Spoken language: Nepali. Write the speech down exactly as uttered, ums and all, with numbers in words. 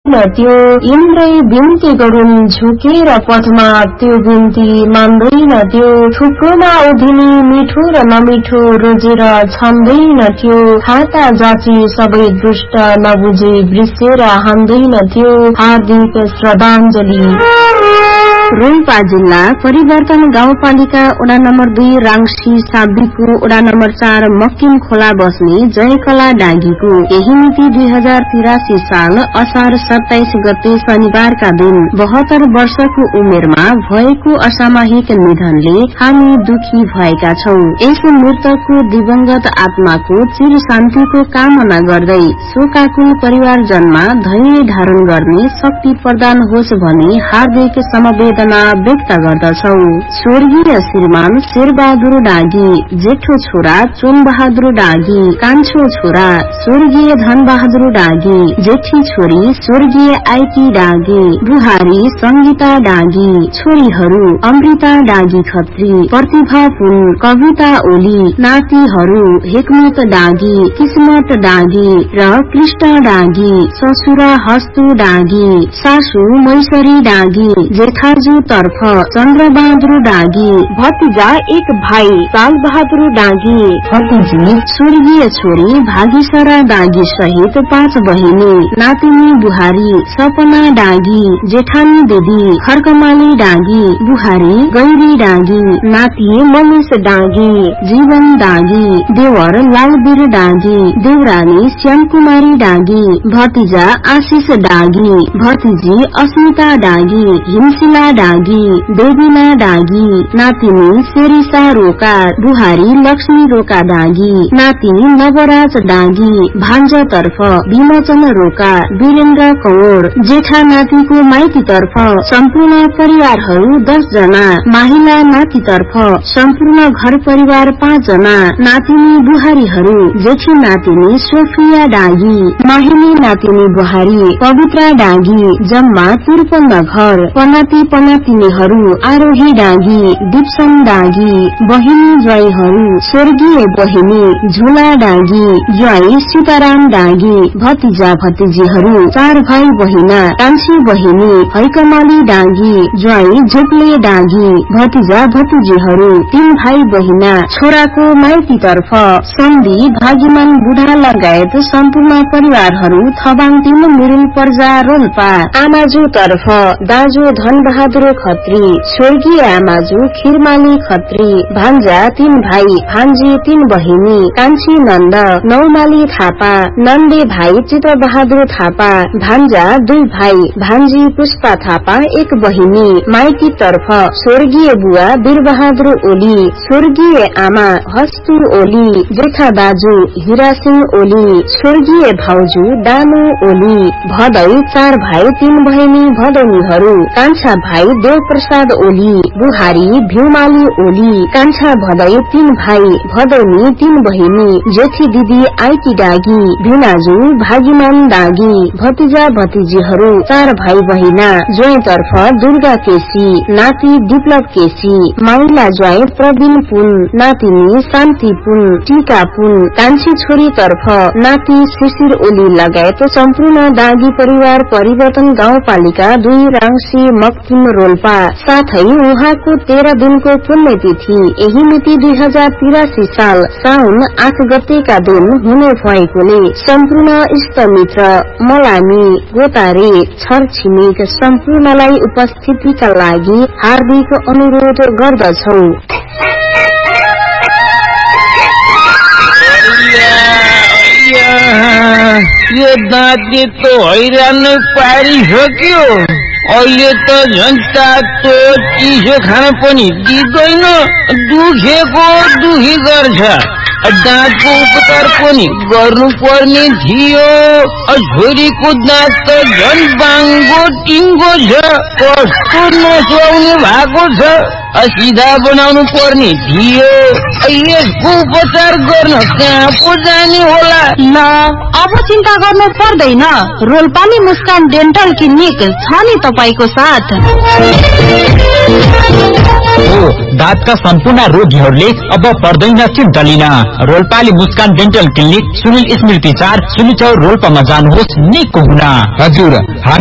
त्यो इन्द्रै बिन्ती गरून् झुकेर पथमा त्यो बिन्ती मान्दैन त्यो थुप्रोमा उभिनी मिठो र नमिठो रोजेर छन्दैन त्यो खाता जाची सबै दुष्ट नबुझे बिर्सेर हान्दैन त्यो हार्दिक श्रद्धाञ्जली। रोल्पा जिल्ला परिवर्तन गाउँपालिका वडा नम्बर दुई राङ्सी साबिकको वडा नम्बर चार मक्किम खोला बस्ने जयकला डाँगीको यही मिति दुई हजार तिरासी साल असार सत्ताइस गते शनिबारका दिन बहत्तर वर्षको उमेरमा भएको असामयिक निधनले हामी दुखी भएका छौं। यस मृतकको दिवंगत आत्माको चिर शान्तिको कामना गर्दै शोकाकुल परिवारजनमा धैर्य धारण गर्ने शक्ति प्रदान होस् भनी हार्दिक समवेदना व्यक्त गर्दछौ। स्वर्गीय श्रीमान शेरबहादुर डाँगी, जेठो छोरा चोमबहादुर डाँगी, कान्छो छोरा स्वर्गीय धनबहादुर डाँगी, जेठी छोरी स्वर्गीय आइकी डाँगी, बुहारी संगीता डाँगी, छोरीहरू अमृता डाँगी खत्री, प्रतिभा पुन, कविता ओली, नातिहरू हेकमत डाँगी, किस्मत डाँगी र कृष्ण डाँगी, ससुरा हस्तु डाँगी, सासू मैसरी डाँगी, जेठाजु तर्फ चन्द्रबहादुर डाँगी, भतिजा एक भाइ साल बहादुर डाँगी, भतिजी स्वर्गीय छोरी भागीसरा डाँगी सहित पाँच बहिनी, नातिनी बुहारी सपना डाँगी, जेठानी दिदी खर्कमाली डाँगी, बुहारी गैरी डाँगी, नाति मनिष डाँगी, जीवन डाँगी, देवर लालबीर डाँगी, देवरानी श्यामकुमारी डाँगी, भतिजा आशिष डाँगी, भतिजी अस्मिता डाँगी, हिमशिला डाँगी, देवीना डाँगी, नातिनी शेरिसा रोका, बुहारी लक्ष्मी रोका डाँगी, नातिनी नवराज डाँगी, भान्जा तर्फ विमोचन रोका, वीरेन्द्र कौर, जेठा नातिको माइती तर्फ सम्पूर्ण परिवारहरू दस जना, माहिला नाति तर्फ सम्पूर्ण घर परिवार पाँच जना, नातिनी बुहारीहरू जेठी नातिनी सोफिया डाँगी, माहिनी नातिनी बुहारी पवित्रा डाँगी, जम्मा त्रिपन्न घर, पनाती पनातिनीहरू आरोही डाँगी, दिप्सन डाँगी, बहिनी ज्वाइहरू स्वर्गीय बहिनी झुला डाँगी, ज्वाई सीताराम डाँगी, भतिजा भतिजीहरू चार भाइ बहिना, कान्छी बहिनी हैकमाली डाँगी, ज्वाई झुक्ले डाँगी, भतिजा भतिजीहरू तीन भाइ बहिना, छोराको माइती तर्फ सन्धि भागीमान बुढा लगायत सम्पूर्ण परिवारहरू थबाङ तीन मिरुल पर्जा रोल्पा, आमाजु तर्फ दाजु धनबहादुर खत्री, स्वर्गीय आमाजु खिरमाली खत्री, भान्जा तीन भाइ, भान्जी तीन बहिनी, कान्छी नन्द नौमाली थापा, नन्दे भाइ चित्रबहादुर थापा, भान्जा दुई भाइ, भान्जी पुष्पा थापा एक बहिनी, माइती तर्फ स्वर्गीय बुवा वीरबहादुर ओली, स्वर्गीय आमा हस्तु ओली, जेठा दाजु हिरासिंह ओली, स्वर्गीय भाउजू दानु ओली, भदै चार भाइ तीन बहिनी भदैनीहरू, कान्छा भाइ देव प्रसाद ओली, बुहारी भ्यूमाली ओली, कान्छा भदै तीन भाइ, भदैनी तीन बहिनी, जेठी दिदी आइकी डाँगी, भिनाजु भागीमान डाँगी, भतिजा भतिजीहरू चार भाइ बहिना, ज्वाई तर्फ दुर्गा केसी, नाति विप्लव केसी, माइला ज्वाई प्रवीण पुन, नातिनी शान्ति पुन, टीका पुन, कान्छी छोरी तर्फ नाति शिशिर ओली लगायत सम्पूर्ण डाँगी परिवार परिवर्तन गाउँपालिका दुई राङ्सी मक्किम रोल्पा, साथै उहाँको तेह्र दिनको पुण्यतिथि यही मिति दुई हजार तिरासी साल साउन आठ गतेका दिन हुने भएकोले सम्पूर्ण इष्टमित्र मलामी गोतारे छर छिमेक सम्पूर्णलाई उपस्थितिका लागि हार्दिक अनुरोध गर्दछौ। यो दाँतले त हैरान पारिसक्यो। अहिले त झन् तातो चिसो खान पनि दिँदैन, दुखेको दुखी गर्छ। दाँतको उपचार पनि गर्नु पर्ने थियो। छोरीको दाँत त झन् बाङ्गो टिङ्गो छ, कस्तो नसुहाउने भएको छ। सिधा बनाउनु पर्ने थियो। यसको उपचार गर्न कहाँ पो जाने होला? ल अब चिन्ता गर्नु पर्दैन, रोल्पाली मुस्कान डेन्टल क्लिनिक छ नि तपाईको साथ। हो, दाँतका सम्पूर्ण रोगीहरूले अब पर्दैन चिन्ता लिन। रोल्पाली मुस्कान डेन्टल क्लिनिक सुनिल स्मृति चार सुनिचौर रोल्पामा जानुहोस् निको हुन। हजुर।